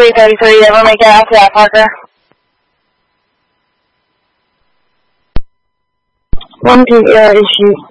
333, ever make it out to that, Parker? 120 issue.